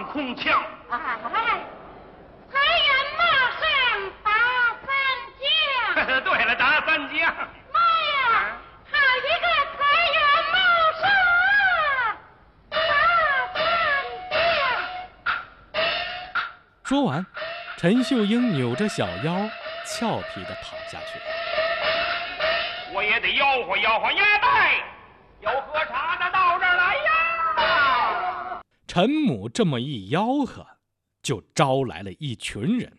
放空枪。 哎，才愿马上打三将。 对了，打三将。 妈呀，好一个财源茂盛，打三将！ 说完，陈秀英扭着小腰，俏皮地跑下去。 我也得吆喝吆喝牙带，有喝茶的到这儿来呀！ 陈母这么一吆喝，就招来了一群人。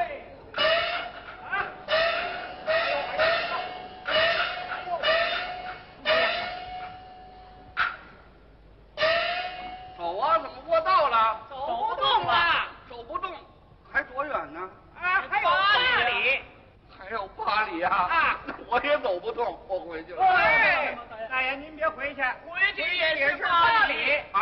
走啊，怎么过道了？ 走不动了， 走不动，还多远呢？ 啊，还有8里。 还有8里啊！ 啊， 那我也走不动，我回去了。 哎，大爷您别回去，回去也是8里。